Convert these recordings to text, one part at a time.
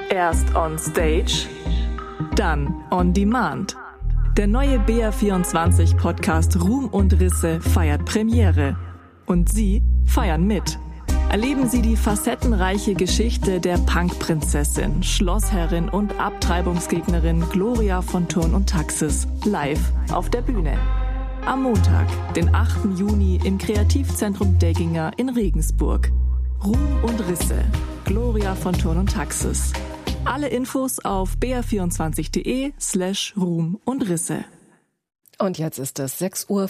Erst on Stage, dann on Demand. Der neue BR24-Podcast Ruhm und Risse feiert Premiere. Und Sie feiern mit. Erleben Sie die facettenreiche Geschichte der Punk-Prinzessin, Schlossherrin und Abtreibungsgegnerin Gloria von Thurn und Taxis live auf der Bühne. Am Montag, den 8. Juni im Kreativzentrum Degginger in Regensburg. Ruhm und Risse, Gloria von Thurn und Taxis. Alle Infos auf br24.de/Ruhm und Risse. Und jetzt ist es 6:15 Uhr.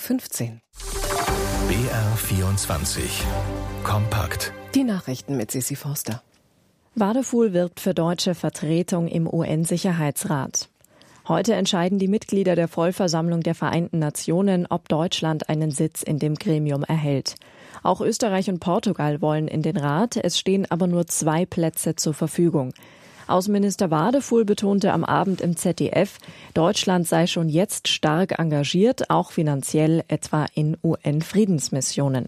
BR24 Kompakt. Die Nachrichten mit Sissi Forster. Wadefuhl wirbt für deutsche Vertretung im UN-Sicherheitsrat. Heute entscheiden die Mitglieder der Vollversammlung der Vereinten Nationen, ob Deutschland einen Sitz in dem Gremium erhält. Auch Österreich und Portugal wollen in den Rat, es stehen aber nur 2 Plätze zur Verfügung. Außenminister Wadefuhl betonte am Abend im ZDF, Deutschland sei schon jetzt stark engagiert, auch finanziell, etwa in UN-Friedensmissionen.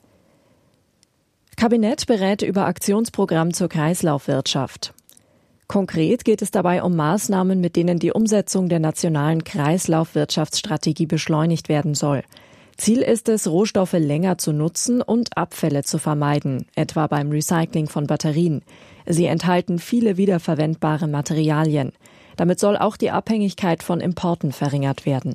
Kabinett berät über Aktionsprogramm zur Kreislaufwirtschaft. Konkret geht es dabei um Maßnahmen, mit denen die Umsetzung der nationalen Kreislaufwirtschaftsstrategie beschleunigt werden soll. Ziel ist es, Rohstoffe länger zu nutzen und Abfälle zu vermeiden, etwa beim Recycling von Batterien. Sie enthalten viele wiederverwendbare Materialien. Damit soll auch die Abhängigkeit von Importen verringert werden.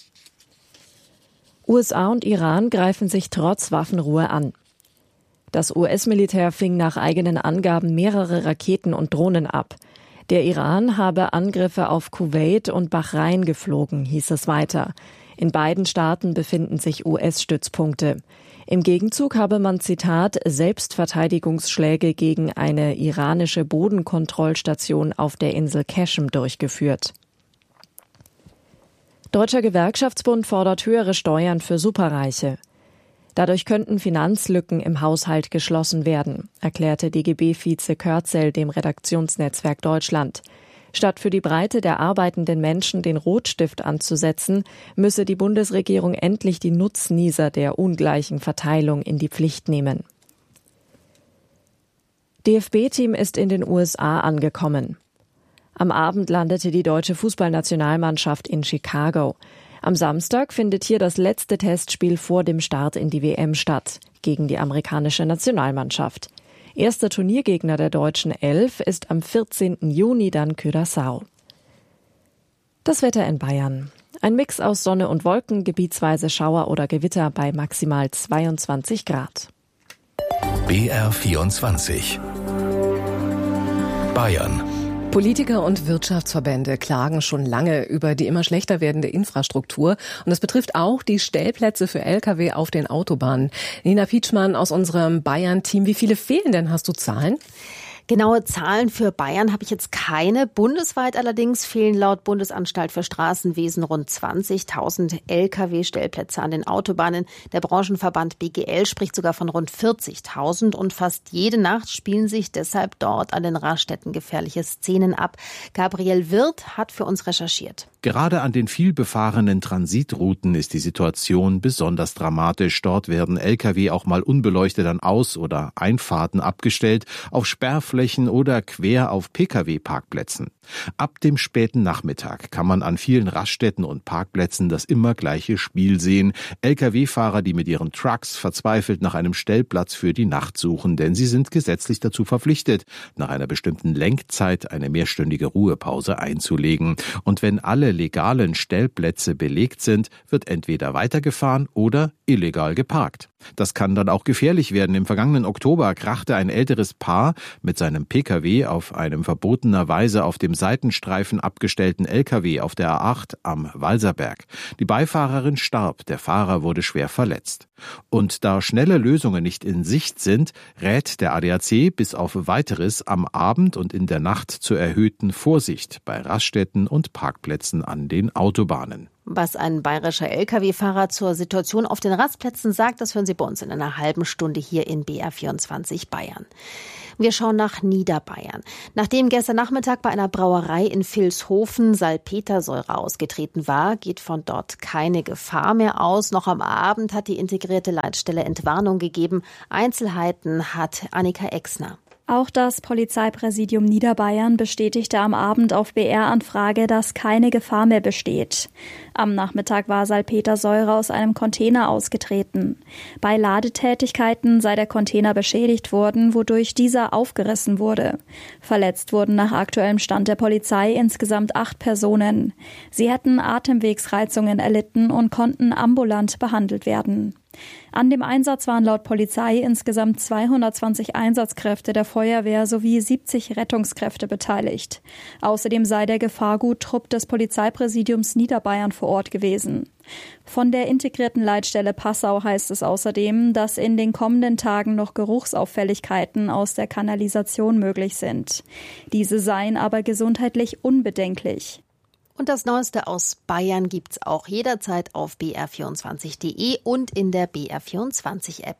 USA und Iran greifen sich trotz Waffenruhe an. Das US-Militär fing nach eigenen Angaben mehrere Raketen und Drohnen ab. Der Iran habe Angriffe auf Kuwait und Bahrain geflogen, hieß es weiter. In beiden Staaten befinden sich US-Stützpunkte. Im Gegenzug habe man, Zitat, Selbstverteidigungsschläge gegen eine iranische Bodenkontrollstation auf der Insel Qashm durchgeführt. Deutscher Gewerkschaftsbund fordert höhere Steuern für Superreiche. Dadurch könnten Finanzlücken im Haushalt geschlossen werden, erklärte DGB-Vize Körzel dem Redaktionsnetzwerk Deutschland. Statt für die Breite der arbeitenden Menschen den Rotstift anzusetzen, müsse die Bundesregierung endlich die Nutznießer der ungleichen Verteilung in die Pflicht nehmen. DFB-Team ist in den USA angekommen. Am Abend landete die deutsche Fußballnationalmannschaft in Chicago. Am Samstag findet hier das letzte Testspiel vor dem Start in die WM statt, gegen die amerikanische Nationalmannschaft. Erster Turniergegner der deutschen Elf ist am 14. Juni dann Curaçao. Das Wetter in Bayern. Ein Mix aus Sonne und Wolken, gebietsweise Schauer oder Gewitter bei maximal 22 Grad. BR24 Bayern. Politiker und Wirtschaftsverbände klagen schon lange über die immer schlechter werdende Infrastruktur. Und das betrifft auch die Stellplätze für Lkw auf den Autobahnen. Nina Pietschmann aus unserem Bayern-Team. Wie viele fehlen denn? Hast du Zahlen? Genaue Zahlen für Bayern habe ich jetzt keine. Bundesweit allerdings fehlen laut Bundesanstalt für Straßenwesen rund 20.000 Lkw-Stellplätze an den Autobahnen. Der Branchenverband BGL spricht sogar von rund 40.000 und fast jede Nacht spielen sich deshalb dort an den Raststätten gefährliche Szenen ab. Gabriel Wirth hat für uns recherchiert. Gerade an den vielbefahrenen Transitrouten ist die Situation besonders dramatisch. Dort werden Lkw auch mal unbeleuchtet an Aus- oder Einfahrten abgestellt, auf Sperrflächen oder quer auf Pkw-Parkplätzen. Ab dem späten Nachmittag kann man an vielen Raststätten und Parkplätzen das immer gleiche Spiel sehen. Lkw-Fahrer, die mit ihren Trucks verzweifelt nach einem Stellplatz für die Nacht suchen, denn sie sind gesetzlich dazu verpflichtet, nach einer bestimmten Lenkzeit eine mehrstündige Ruhepause einzulegen. Und wenn alle legalen Stellplätze belegt sind, wird entweder weitergefahren oder illegal geparkt. Das kann dann auch gefährlich werden. Im vergangenen Oktober krachte ein älteres Paar mit seinem Pkw auf einem verbotenerweise auf dem Seitenstreifen abgestellten Lkw auf der A8 am Walserberg. Die Beifahrerin starb, der Fahrer wurde schwer verletzt. Und da schnelle Lösungen nicht in Sicht sind, rät der ADAC bis auf Weiteres am Abend und in der Nacht zur erhöhten Vorsicht bei Raststätten und Parkplätzen an den Autobahnen. Was ein bayerischer Lkw-Fahrer zur Situation auf den Rastplätzen sagt, das hören Sie bei uns in einer halben Stunde hier in BR24 Bayern. Wir schauen nach Niederbayern. Nachdem gestern Nachmittag bei einer Brauerei in Vilshofen Salpetersäure ausgetreten war, geht von dort keine Gefahr mehr aus. Noch am Abend hat die integrierte Leitstelle Entwarnung gegeben. Einzelheiten hat Annika Exner. Auch das Polizeipräsidium Niederbayern bestätigte am Abend auf BR-Anfrage, dass keine Gefahr mehr besteht. Am Nachmittag war Salpeter Säure aus einem Container ausgetreten. Bei Ladetätigkeiten sei der Container beschädigt worden, wodurch dieser aufgerissen wurde. Verletzt wurden nach aktuellem Stand der Polizei insgesamt 8 Personen. Sie hätten Atemwegsreizungen erlitten und konnten ambulant behandelt werden. An dem Einsatz waren laut Polizei insgesamt 220 Einsatzkräfte der Feuerwehr sowie 70 Rettungskräfte beteiligt. Außerdem sei der Gefahrguttrupp des Polizeipräsidiums Niederbayern vor Ort gewesen. Von der integrierten Leitstelle Passau heißt es außerdem, dass in den kommenden Tagen noch Geruchsauffälligkeiten aus der Kanalisation möglich sind. Diese seien aber gesundheitlich unbedenklich. Und das Neueste aus Bayern gibt's auch jederzeit auf br24.de und in der BR24-App.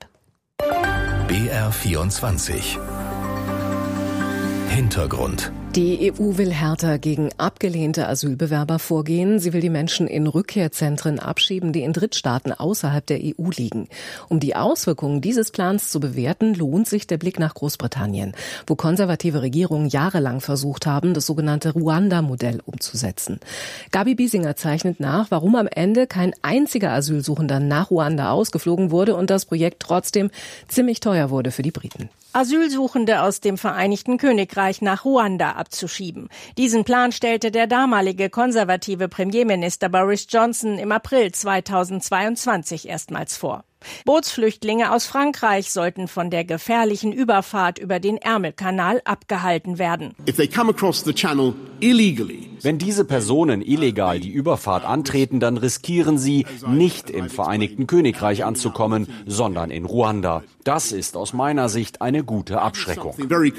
BR24 Hintergrund. Die EU will härter gegen abgelehnte Asylbewerber vorgehen. Sie will die Menschen in Rückkehrzentren abschieben, die in Drittstaaten außerhalb der EU liegen. Um die Auswirkungen dieses Plans zu bewerten, lohnt sich der Blick nach Großbritannien, wo konservative Regierungen jahrelang versucht haben, das sogenannte Ruanda-Modell umzusetzen. Gabi Biesinger zeichnet nach, warum am Ende kein einziger Asylsuchender nach Ruanda ausgeflogen wurde und das Projekt trotzdem ziemlich teuer wurde für die Briten. Asylsuchende aus dem Vereinigten Königreich nach Ruanda abzuschieben. Diesen Plan stellte der damalige konservative Premierminister Boris Johnson im April 2022 erstmals vor. Bootsflüchtlinge aus Frankreich sollten von der gefährlichen Überfahrt über den Ärmelkanal abgehalten werden. Wenn diese Personen illegal die Überfahrt antreten, dann riskieren sie, nicht im Vereinigten Königreich anzukommen, sondern in Ruanda. Das ist aus meiner Sicht eine gute Abschreckung.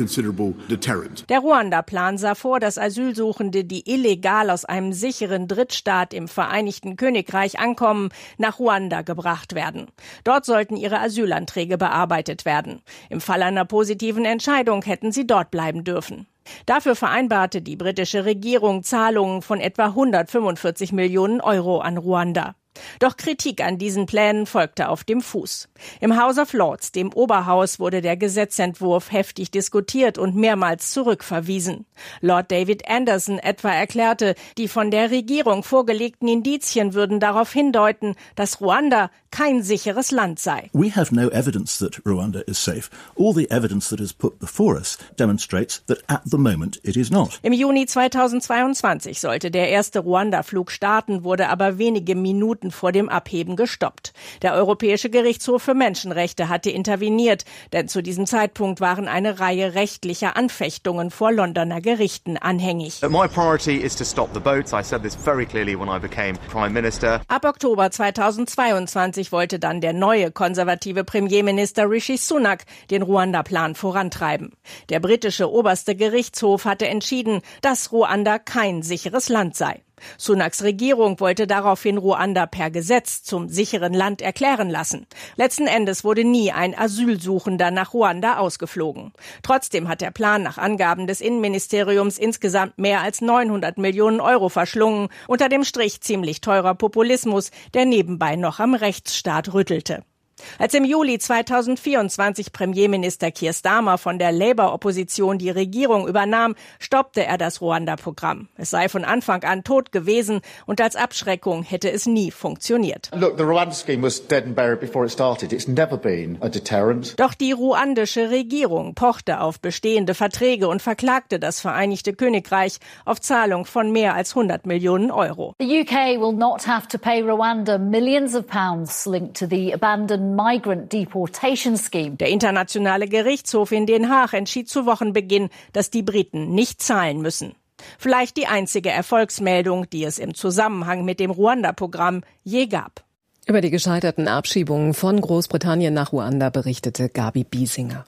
Der Ruanda-Plan sah vor, dass Asylsuchende, die illegal aus einem sicheren Drittstaat im Vereinigten Königreich ankommen, nach Ruanda gebracht werden. Dort sollten ihre Asylanträge bearbeitet werden. Im Fall einer positiven Entscheidung hätten sie dort bleiben dürfen. Dafür vereinbarte die britische Regierung Zahlungen von etwa 145 Millionen Euro an Ruanda. Doch Kritik an diesen Plänen folgte auf dem Fuß. Im House of Lords, dem Oberhaus, wurde der Gesetzentwurf heftig diskutiert und mehrmals zurückverwiesen. Lord David Anderson etwa erklärte, die von der Regierung vorgelegten Indizien würden darauf hindeuten, dass Ruanda kein sicheres Land sei. We have no evidence that Rwanda is safe. All the evidence that is put before us demonstrates that at the moment it is not. Im Juni 2022 sollte der erste Ruanda-Flug starten, wurde aber wenige Minuten vor dem Abheben gestoppt. Der Europäische Gerichtshof für Menschenrechte hatte interveniert, denn zu diesem Zeitpunkt waren eine Reihe rechtlicher Anfechtungen vor Londoner Gerichten anhängig. My priority is to stop the boats. I said this very clearly when I became Prime Minister. Ab Oktober 2022 wollte dann der neue konservative Premierminister Rishi Sunak den Ruanda-Plan vorantreiben. Der britische oberste Gerichtshof hatte entschieden, dass Ruanda kein sicheres Land sei. Sunaks Regierung wollte daraufhin Ruanda per Gesetz zum sicheren Land erklären lassen. Letzten Endes wurde nie ein Asylsuchender nach Ruanda ausgeflogen. Trotzdem hat der Plan nach Angaben des Innenministeriums insgesamt mehr als 900 Millionen Euro verschlungen, unter dem Strich ziemlich teurer Populismus, der nebenbei noch am Rechtsstaat rüttelte. Als im Juli 2024 Premierminister Keir Starmer von der Labour-Opposition die Regierung übernahm, stoppte er das Ruanda-Programm. Es sei von Anfang an tot gewesen und als Abschreckung hätte es nie funktioniert. Look, the Rwanda scheme was dead and buried before it started. It's never been a deterrent. Doch die ruandische Regierung pochte auf bestehende Verträge und verklagte das Vereinigte Königreich auf Zahlung von mehr als 100 Millionen Euro. The UK will not have to pay Rwanda millions of pounds linked to the abandoned Migrant Deportation Scheme. Der internationale Gerichtshof in Den Haag entschied zu Wochenbeginn, dass die Briten nicht zahlen müssen. Vielleicht die einzige Erfolgsmeldung, die es im Zusammenhang mit dem Ruanda-Programm je gab. Über die gescheiterten Abschiebungen von Großbritannien nach Ruanda berichtete Gabi Biesinger.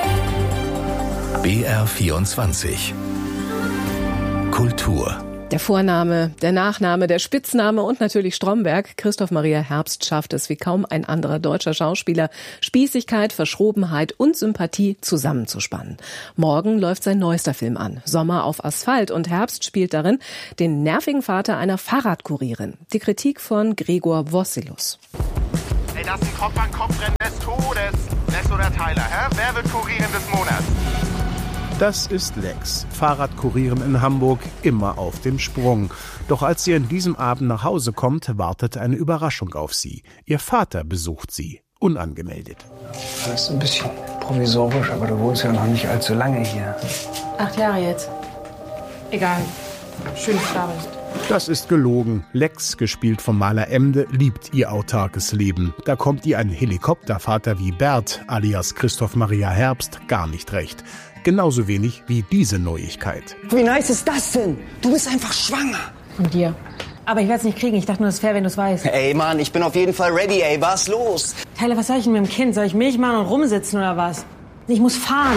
BR24 Kultur. Der Vorname, der Nachname, der Spitzname und natürlich Stromberg. Christoph Maria Herbst schafft es wie kaum ein anderer deutscher Schauspieler, Spießigkeit, Verschrobenheit und Sympathie zusammenzuspannen. Morgen läuft sein neuester Film an, Sommer auf Asphalt, und Herbst spielt darin den nervigen Vater einer Fahrradkurierin. Die Kritik von Gregor Vossilus. Ey, das ist ein Kopf-an-Kopf-Rennen des Todes. Ness oder Tyler, hä? Wer wird Kurierin des Monats? Das ist Lex, Fahrradkurierin in Hamburg, immer auf dem Sprung. Doch als sie an diesem Abend nach Hause kommt, wartet eine Überraschung auf sie. Ihr Vater besucht sie, unangemeldet. Das ist ein bisschen provisorisch, aber du wohnst ja noch nicht allzu lange hier. 8 Jahre jetzt. Egal. Schön Schlafest. Das ist gelogen. Lex, gespielt von Maler Emde, liebt ihr autarkes Leben. Da kommt ihr ein Helikoptervater wie Bert, alias Christoph Maria Herbst, gar nicht recht. Genauso wenig wie diese Neuigkeit. Wie nice ist das denn? Du bist einfach schwanger. Von dir. Aber ich werde es nicht kriegen. Ich dachte nur, es ist fair, wenn du es weißt. Ey, Mann, ich bin auf jeden Fall ready, ey. Was los? Tyler, was soll ich denn mit dem Kind? Soll ich Milch machen und rumsitzen oder was? Ich muss fahren.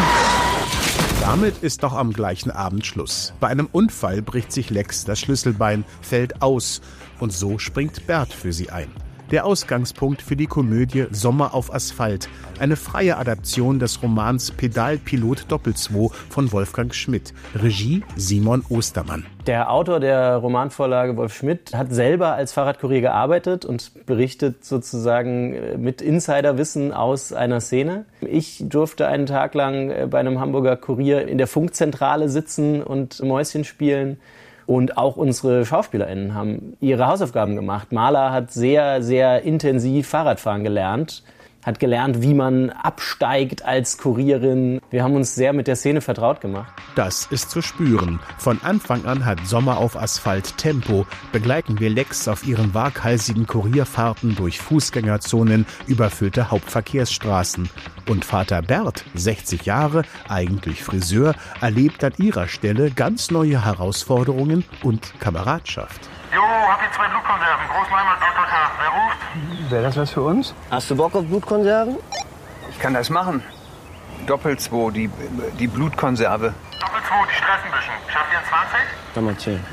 Damit ist noch am gleichen Abend Schluss. Bei einem Unfall bricht sich Lex das Schlüsselbein, fällt aus. Und so springt Bert für sie ein. Der Ausgangspunkt für die Komödie Sommer auf Asphalt. Eine freie Adaption des Romans Pedalpilot Doppel-2 von Wolfgang Schmidt. Regie Simon Ostermann. Der Autor der Romanvorlage, Wolf Schmidt, hat selber als Fahrradkurier gearbeitet und berichtet sozusagen mit Insiderwissen aus einer Szene. Ich durfte einen Tag lang bei einem Hamburger Kurier in der Funkzentrale sitzen und Mäuschen spielen. Und auch unsere SchauspielerInnen haben ihre Hausaufgaben gemacht. Maler hat sehr, sehr intensiv Fahrradfahren gelernt. Hat gelernt, wie man absteigt als Kurierin. Wir haben uns sehr mit der Szene vertraut gemacht. Das ist zu spüren. Von Anfang an hat Sommer auf Asphalt Tempo. Begleiten wir Lex auf ihren waghalsigen Kurierfahrten durch Fußgängerzonen, überfüllte Hauptverkehrsstraßen. Und Vater Bert, 60 Jahre, eigentlich Friseur, erlebt an ihrer Stelle ganz neue Herausforderungen und Kameradschaft. Jo, habt ihr 2 Blutkonserven? Großmeimer, Dr. K. Wer ruft? Wäre das was für uns? Hast du Bock auf Blutkonserven? Ich kann das machen. Doppel-2, die Blutkonserve. Doppel-2, die stressen ein bisschen. Schafft ihr 20? Dann mal 10.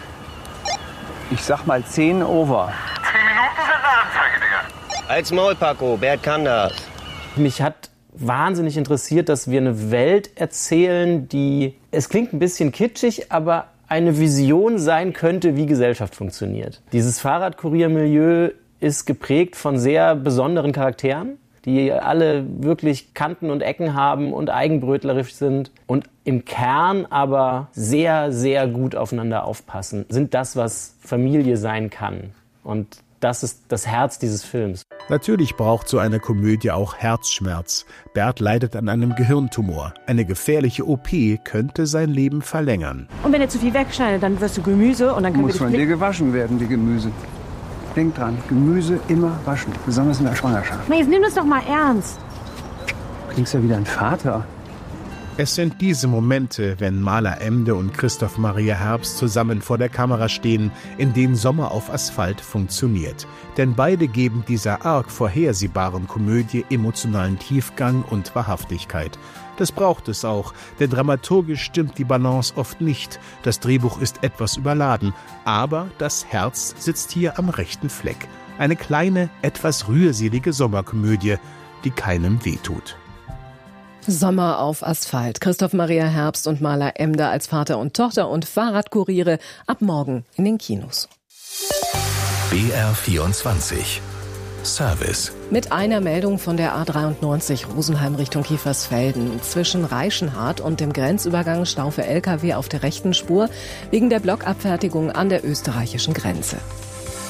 Ich sag mal 10 over. 10 Minuten sind eine Anzeige, Digga. Als Maul, Paco. Bert kann das. Mich hat wahnsinnig interessiert, dass wir eine Welt erzählen, die, es klingt ein bisschen kitschig, aber eine Vision sein könnte, wie Gesellschaft funktioniert. Dieses Fahrradkuriermilieu ist geprägt von sehr besonderen Charakteren, die alle wirklich Kanten und Ecken haben und eigenbrötlerisch sind und im Kern aber sehr, sehr gut aufeinander aufpassen, sind das, was Familie sein kann. Und das ist das Herz dieses Films. Natürlich braucht so eine Komödie auch Herzschmerz. Bert leidet an einem Gehirntumor. Eine gefährliche OP könnte sein Leben verlängern. Und wenn er zu viel wegschneidet, dann wirst du Gemüse und dann können Muss von dir gewaschen werden, die Gemüse. Denk dran, Gemüse immer waschen, besonders in der Schwangerschaft. Jetzt nimm das doch mal ernst. Du klingst ja wie dein Vater. Es sind diese Momente, wenn Maler Emde und Christoph Maria Herbst zusammen vor der Kamera stehen, in denen Sommer auf Asphalt funktioniert. Denn beide geben dieser arg vorhersehbaren Komödie emotionalen Tiefgang und Wahrhaftigkeit. Das braucht es auch, denn dramaturgisch stimmt die Balance oft nicht. Das Drehbuch ist etwas überladen, aber das Herz sitzt hier am rechten Fleck. Eine kleine, etwas rührselige Sommerkomödie, die keinem wehtut. Sommer auf Asphalt. Christoph Maria Herbst und Maler Emde als Vater und Tochter und Fahrradkuriere ab morgen in den Kinos. BR24 Service. Mit einer Meldung von der A93 Rosenheim Richtung Kiefersfelden. Zwischen Reichenhard und dem Grenzübergang Stau für LKW auf der rechten Spur wegen der Blockabfertigung an der österreichischen Grenze.